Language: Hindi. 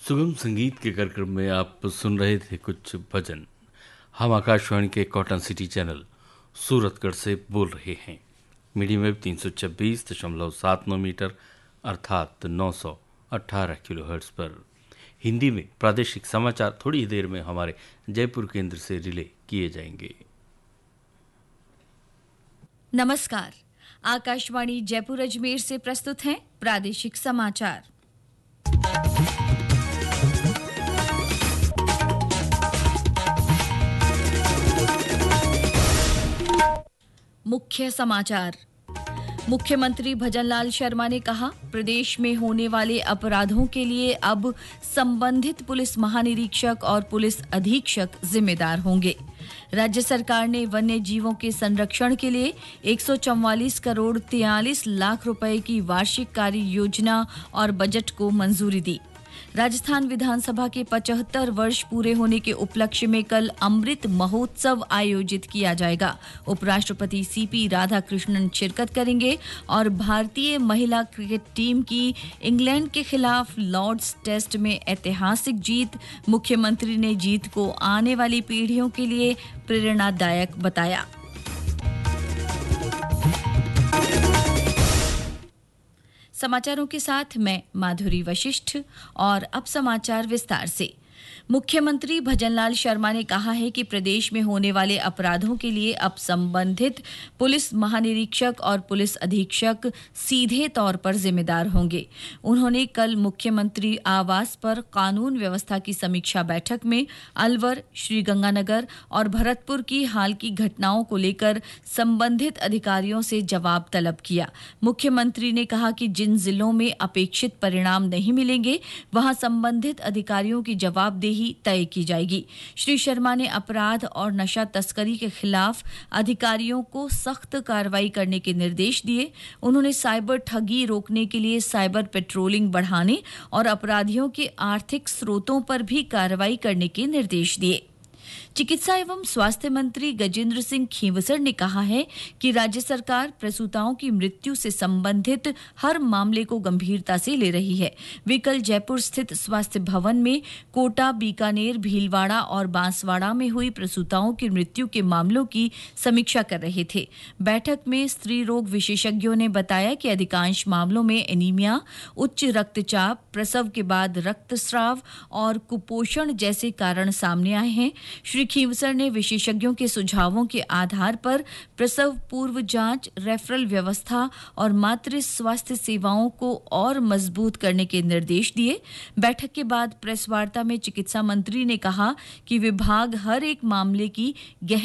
सुगम संगीत के कार्यक्रम में आप सुन रहे थे कुछ भजन। हम आकाशवाणी के कॉटन सिटी चैनल सूरतगढ़ से बोल रहे हैं। मीडियम वेव 326.79 मीटर अर्थात 918 किलोहर्ट्ज पर। हिंदी में प्रादेशिक समाचार थोड़ी ही देर में हमारे जयपुर केंद्र से रिले किए जाएंगे। नमस्कार, आकाशवाणी जयपुर अजमेर से प्रस्तुत हैं प्रादेशिक समाचार। मुख्य समाचार। मुख्यमंत्री भजनलाल शर्मा ने कहा, प्रदेश में होने वाले अपराधों के लिए अब संबंधित पुलिस महानिरीक्षक और पुलिस अधीक्षक जिम्मेदार होंगे। राज्य सरकार ने वन्य जीवों के संरक्षण के लिए 144 करोड़ 43 लाख रुपए की वार्षिक कार्य योजना और बजट को मंजूरी दी। राजस्थान विधानसभा के 75 वर्ष पूरे होने के उपलक्ष्य में कल अमृत महोत्सव आयोजित किया जाएगा। उपराष्ट्रपति सीपी राधाकृष्णन शिरकत करेंगे और भारतीय महिला क्रिकेट टीम की इंग्लैंड के खिलाफ लॉर्ड्स टेस्ट में ऐतिहासिक जीत। मुख्यमंत्री ने जीत को आने वाली पीढ़ियों के लिए प्रेरणादायक बताया। समाचारों के साथ मैं माधुरी वशिष्ठ और अब समाचार विस्तार से। मुख्यमंत्री भजनलाल शर्मा ने कहा है कि प्रदेश में होने वाले अपराधों के लिए अब संबंधित पुलिस महानिरीक्षक और पुलिस अधीक्षक सीधे तौर पर जिम्मेदार होंगे। उन्होंने कल मुख्यमंत्री आवास पर कानून व्यवस्था की समीक्षा बैठक में अलवर, श्रीगंगानगर और भरतपुर की हाल की घटनाओं को लेकर संबंधित अधिकारियों से जवाब तलब किया। मुख्यमंत्री ने कहा कि जिन जिलों में अपेक्षित परिणाम नहीं मिलेंगे, वहां संबंधित अधिकारियों की जवाबदेही तय की जाएगी। श्री शर्मा ने अपराध और नशा तस्करी के खिलाफ अधिकारियों को सख्त कार्रवाई करने के निर्देश दिए। उन्होंने साइबर ठगी रोकने के लिए साइबर पेट्रोलिंग बढ़ाने और अपराधियों के आर्थिक स्रोतों पर भी कार्रवाई करने के निर्देश दिए। चिकित्सा एवं स्वास्थ्य मंत्री गजेंद्र सिंह खींवसर ने कहा है कि राज्य सरकार प्रसूताओं की मृत्यु से संबंधित हर मामले को गंभीरता से ले रही है। वे कल जयपुर स्थित स्वास्थ्य भवन में कोटा, बीकानेर, भीलवाड़ा और बांसवाड़ा में हुई प्रसूताओं की मृत्यु के मामलों की समीक्षा कर रहे थे। बैठक में स्त्री रोग विशेषज्ञों ने बताया कि अधिकांश मामलों में एनीमिया, उच्च रक्तचाप, प्रसव के बाद रक्तस्राव और कुपोषण जैसे कारण सामने आए हैं। श्री खींवसर ने विशेषज्ञों के सुझावों के आधार पर प्रसव पूर्व जांच, रेफरल व्यवस्था और मातृ स्वास्थ्य सेवाओं को और मजबूत करने के निर्देश दिए। बैठक के बाद प्रेस वार्ता में चिकित्सा मंत्री ने कहा कि विभाग हर एक मामले की गहन